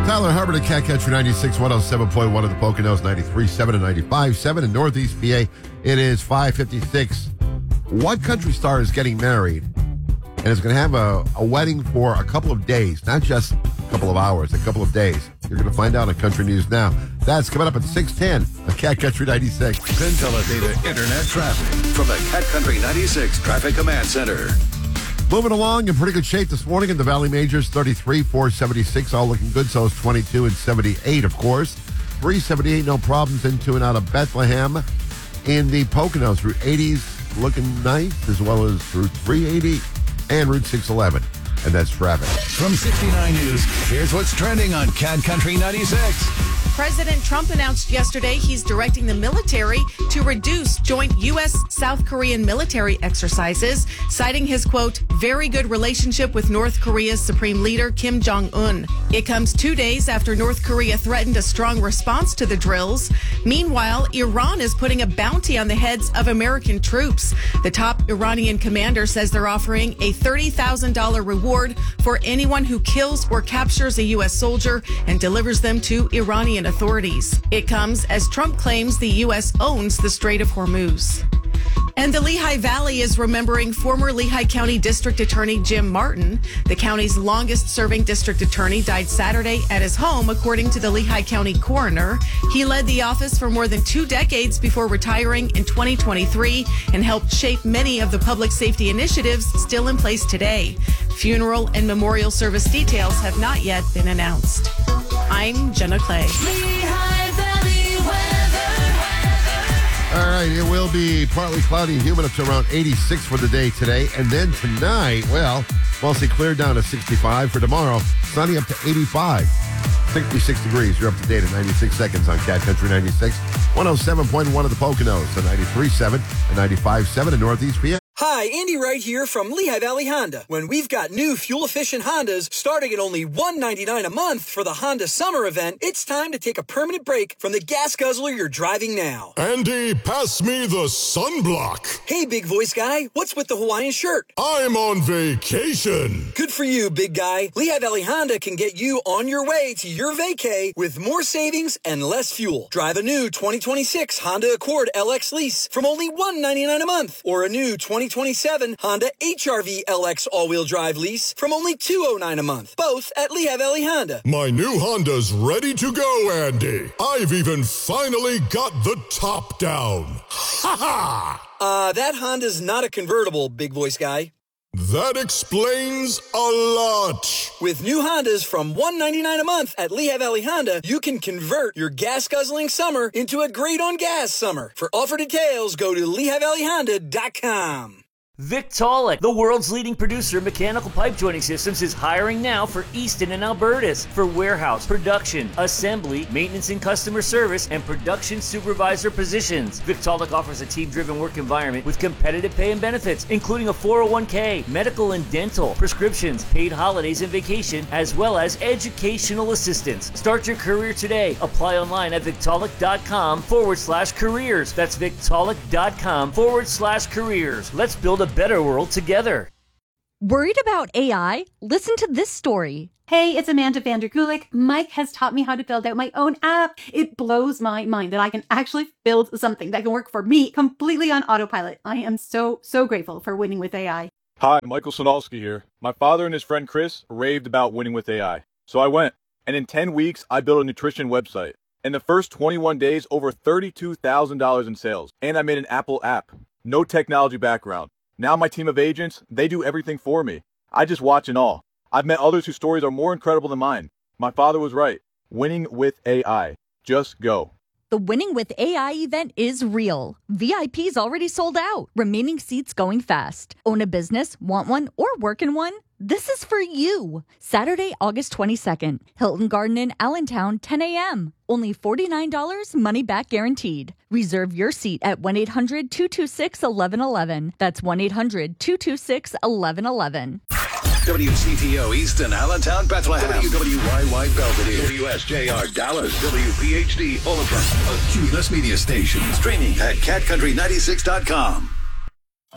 Tyler Hubbard at Cat Country 96, 107.1 of the Poconos, 93.7 and 95.7 in Northeast PA. It is 5:56. What country star is getting married and is going to have a wedding for a couple of days, not just a couple of hours, a couple of days? You're going to find out on Country News Now. That's coming up at 6:10 on Cat Country 96. Consolidated Internet traffic from the Cat Country 96 Traffic Command Center. Moving along in pretty good shape this morning in the Valley Majors, 33, 476, all looking good. So is 22 and 78, of course. 378, no problems into and out of Bethlehem. In the Poconos, Route 80's looking nice, as well as Route 380 and Route 611. And that's traffic. From 69 News, here's what's trending on Cat Country 96. President Trump announced yesterday he's directing the military to reduce joint U.S.-South Korean military exercises, citing his, quote, very good relationship with North Korea's Supreme Leader Kim Jong-un. It comes 2 days after North Korea threatened a strong response to the drills. Meanwhile, Iran is putting a bounty on the heads of American troops. The top Iranian commander says they're offering a $30,000 reward for anyone who kills or captures a U.S. soldier and delivers them to Iranian authorities. It comes as Trump claims the U.S. owns the Strait of Hormuz. And the Lehigh Valley is remembering former Lehigh County District Attorney Jim Martin. The county's longest-serving district attorney died Saturday at his home, according to the Lehigh County coroner. He led the office for more than 2 decades before retiring in 2023 and helped shape many of the public safety initiatives still in place today. Funeral and memorial service details have not yet been announced. I'm Jenna Clay. Lehigh Valley weather. All right, it will be partly cloudy and humid up to around 86 for the day today. And then tonight, well, mostly clear down to 65. For tomorrow, sunny up to 85. 66 degrees. You're up to date at 96 seconds on Cat Country 96. 107.1 of the Poconos, and 93.7 and 95.7 in Northeast PA. Hi, Andy Wright here from Lehigh Valley Honda. When we've got new fuel-efficient Hondas starting at only $199 a month for the Honda Summer Event, it's time to take a permanent break from the gas guzzler you're driving now. Andy, pass me the sunblock. Hey, big voice guy, what's with the Hawaiian shirt? I'm on vacation. Good for you, big guy. Lehigh Valley Honda can get you on your way to your vacay with more savings and less fuel. Drive a new 2026 Honda Accord LX lease from only $199 a month, or a new 2027 Honda HR-V LX all-wheel drive lease from only $209 a month, both at Lehigh Valley Honda. My new Honda's ready to go, Andy. I've even finally got the top down. Ha ha! That Honda's not a convertible, big voice guy. That explains a lot. With new Hondas from $199 a month at Lehigh Valley Honda, you can convert your gas-guzzling summer into a great-on-gas summer. For offer details, go to LehighValleyHonda.com. Victaulic, the world's leading producer of mechanical pipe joining systems, is hiring now for Easton and Albertus for warehouse, production, assembly, maintenance and customer service, and production supervisor positions. Victaulic offers a team-driven work environment with competitive pay and benefits, including a 401k, medical and dental, prescriptions, paid holidays and vacation, as well as educational assistance. Start your career today. Apply online at Victaulic.com/careers. That's Victaulic.com/careers. Let's build a better world together. Worried about AI? Listen to this story. Hey, it's Amanda Vandergulik. Mike has taught me how to build out my own app. It blows my mind that I can actually build something that can work for me completely on autopilot. I am so grateful for Winning with AI. Hi, Michael Sonalski here. My father and his friend Chris raved about Winning with AI. So I went, and in 10 weeks, I built a nutrition website. In the first 21 days, over $32,000 in sales. And I made an Apple app. No technology background. Now my team of agents, they do everything for me. I just watch and all. I've met others whose stories are more incredible than mine. My father was right. Winning with AI. Just go. The Winning with AI event is real. VIP's already sold out. Remaining seats going fast. Own a business, want one, or work in one? This is for you. Saturday, August 22nd. Hilton Garden in Allentown, 10 a.m. Only $49, money back guaranteed. Reserve your seat at 1-800-226-1111. That's 1-800-226-1111. WCTO Easton, Allentown, Bethlehem. WYY Belvedere. WSJR Dallas. WPHD Oliver. A Cumulus Media Station. Streaming at catcountry96.com.